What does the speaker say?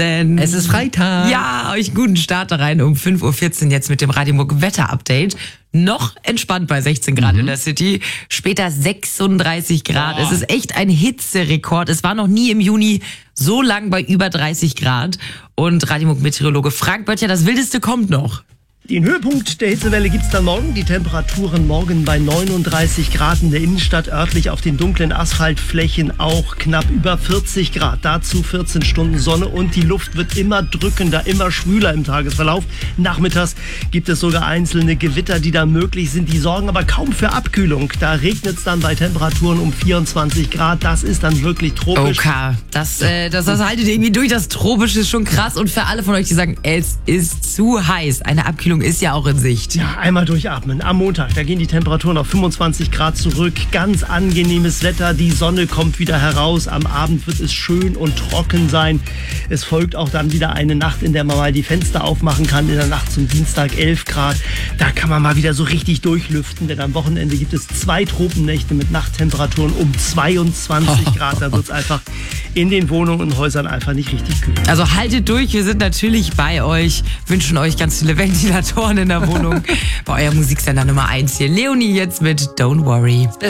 Es ist Freitag. Ja, euch guten Start da rein um 5.14 Uhr jetzt mit dem Radimog Wetter-Update. Noch entspannt bei 16 Grad in der City, später 36 Grad. Es ist echt ein Hitzerekord. Es war noch nie im Juni so lang bei über 30 Grad. Und Radimog-Meteorologe Frank Böttcher, das Wildeste kommt noch. Den Höhepunkt der Hitzewelle gibt's dann morgen. Die Temperaturen morgen bei 39 Grad in der Innenstadt, örtlich auf den dunklen Asphaltflächen auch knapp über 40 Grad. Dazu 14 Stunden Sonne und die Luft wird immer drückender, immer schwüler im Tagesverlauf. Nachmittags gibt es sogar einzelne Gewitter, die da möglich sind. Die sorgen aber kaum für Abkühlung. Da regnet's dann bei Temperaturen um 24 Grad. Das ist dann wirklich tropisch. Okay, das haltet ihr irgendwie durch. Das Tropische ist schon krass. Und für alle von euch, die sagen, es ist zu heiß, eine Abkühlung ist ja auch in Sicht. Ja, einmal durchatmen. Am Montag, da gehen die Temperaturen auf 25 Grad zurück. Ganz angenehmes Wetter. Die Sonne kommt wieder heraus. Am Abend wird es schön und trocken sein. Es folgt auch dann wieder eine Nacht, in der man mal die Fenster aufmachen kann. In der Nacht zum Dienstag 11 Grad. Da kann man mal wieder so richtig durchlüften. Denn am Wochenende gibt es 2 Tropennächte mit Nachttemperaturen um 22 Grad. Da wird es einfach in den Wohnungen und Häusern einfach nicht richtig kühl. Also haltet durch. Wir sind natürlich bei euch. Wünschen euch ganz viele Ventilatoren in der Wohnung. Bei eurem Musiksender Nummer 1 hier. Leonie jetzt mit Don't Worry.